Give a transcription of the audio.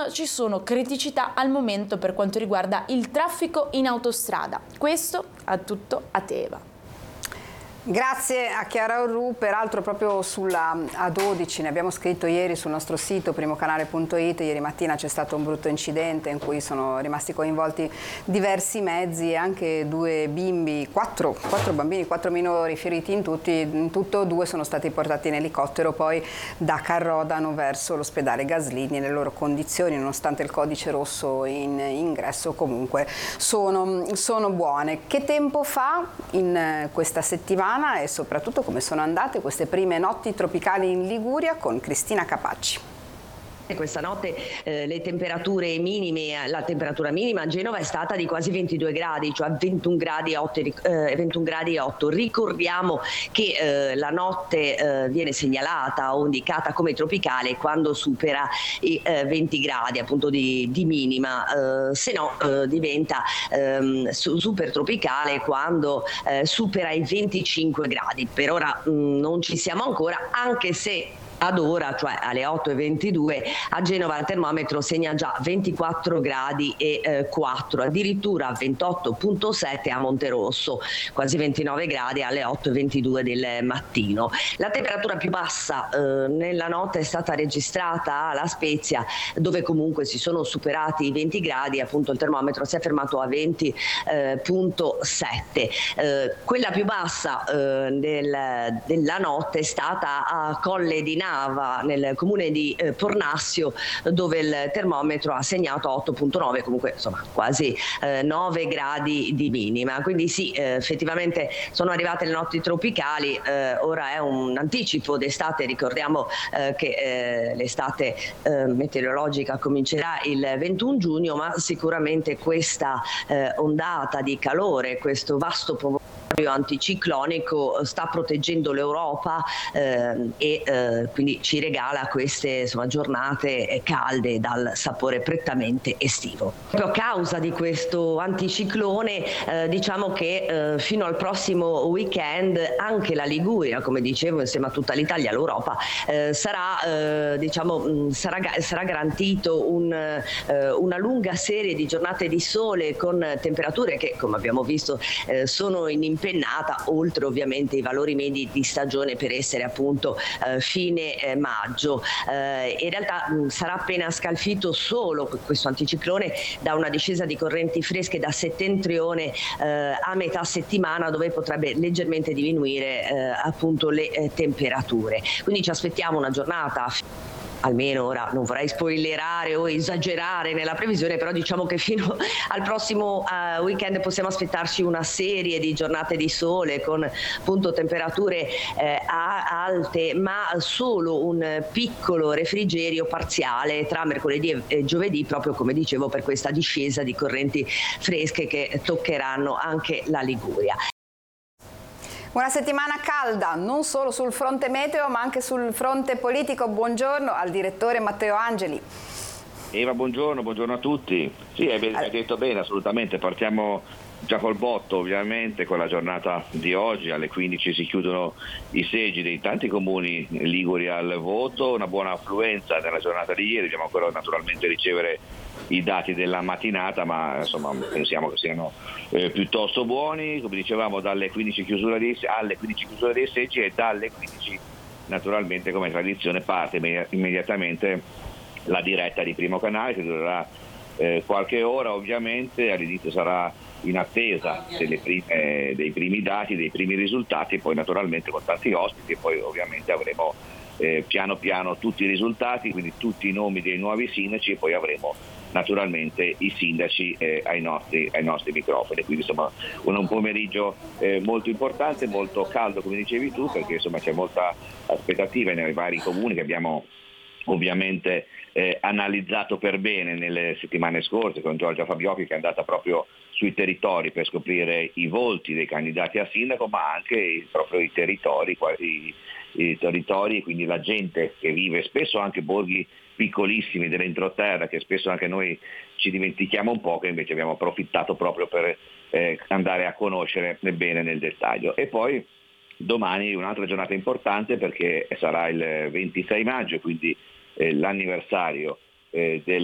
ci sono criticità al momento per quanto riguarda il traffico in autostrada. Questo è tutto a te, Eva. Grazie a Chiara Orru. Peraltro proprio sulla A12 ne abbiamo scritto ieri sul nostro sito primocanale.it. Ieri mattina c'è stato un brutto incidente in cui sono rimasti coinvolti diversi mezzi e anche due bimbi, quattro bambini, 4 minori feriti in tutto. 2 sono stati portati in elicottero poi da Carrodano verso l'ospedale Gaslini. Le loro condizioni, nonostante il codice rosso in ingresso, comunque sono buone. Che tempo fa in questa settimana e soprattutto come sono andate queste prime notti tropicali in Liguria con Cristina Capacci. Questa notte le temperature minime, la temperatura minima a Genova è stata di quasi 22 gradi, cioè 21 gradi e 8. Ricordiamo che la notte viene segnalata o indicata come tropicale quando supera i 20 gradi appunto di minima, se no diventa super tropicale quando supera i 25 gradi. Per ora non ci siamo ancora, anche se ad ora, cioè alle 8:22, a Genova il termometro segna già 24 gradi e 4, addirittura 28,7 a Monterosso, quasi 29 gradi alle 8:22 del mattino. La temperatura più bassa nella notte è stata registrata a La Spezia, dove comunque si sono superati i 20 gradi, appunto il termometro si è fermato a 20,7. Quella più bassa della notte è stata a Colle di Nava, nel comune di Pornassio, dove il termometro ha segnato 8,9, comunque insomma quasi 9 gradi di minima. Quindi sì, effettivamente sono arrivate le notti tropicali, ora è un anticipo d'estate. Ricordiamo che l'estate meteorologica comincerà il 21 giugno, ma sicuramente questa ondata di calore, questo vasto anticiclonico sta proteggendo l'Europa e quindi ci regala queste giornate calde dal sapore prettamente estivo. Proprio a causa di questo anticiclone diciamo che fino al prossimo weekend anche la Liguria, come dicevo, insieme a tutta l'Italia, l'Europa, sarà garantito una lunga serie di giornate di sole con temperature che, come abbiamo visto, sono in impennata, oltre ovviamente i valori medi di stagione per essere appunto fine maggio. In realtà sarà appena scalfito solo questo anticiclone da una discesa di correnti fresche da settentrione a metà settimana, dove potrebbe leggermente diminuire appunto le temperature. Quindi ci aspettiamo una giornata, almeno ora non vorrei spoilerare o esagerare nella previsione, però diciamo che fino al prossimo weekend possiamo aspettarci una serie di giornate di sole con appunto temperature alte, ma solo un piccolo refrigerio parziale tra mercoledì e giovedì, proprio come dicevo per questa discesa di correnti fresche che toccheranno anche la Liguria. Una settimana calda, non solo sul fronte meteo ma anche sul fronte politico. Buongiorno al direttore Matteo Angeli. Eva, buongiorno a tutti. Sì, hai detto bene, assolutamente. Partiamo già col botto, ovviamente, con la giornata di oggi. Alle 15 si chiudono i seggi dei tanti comuni liguri al voto, una buona affluenza nella giornata di ieri. Dobbiamo ancora naturalmente ricevere i dati della mattinata, ma insomma pensiamo che siano piuttosto buoni. Come dicevamo, alle 15 chiusura dei seggi, e dalle 15 naturalmente, come tradizione, parte immediatamente la diretta di Primo Canale, che durerà qualche ora. Ovviamente all'inizio sarà in attesa dei primi dati, dei primi risultati, e poi naturalmente con tanti ospiti, e poi ovviamente avremo piano piano tutti i risultati, quindi tutti i nomi dei nuovi sindaci, e poi avremo naturalmente i sindaci ai nostri microfoni. Quindi insomma un pomeriggio molto importante, molto caldo, come dicevi tu, perché insomma c'è molta aspettativa nei vari comuni che abbiamo ovviamente analizzato per bene nelle settimane scorse con Giorgia Fabiocchi, che è andata proprio sui territori per scoprire i volti dei candidati a sindaco, ma anche proprio i territori, e quindi la gente che vive, spesso anche borghi piccolissimi dell'entroterra, che spesso anche noi ci dimentichiamo un po', che invece abbiamo approfittato proprio per andare a conoscere bene nel dettaglio. E poi domani un'altra giornata importante, perché sarà il 26 maggio, quindi l'anniversario del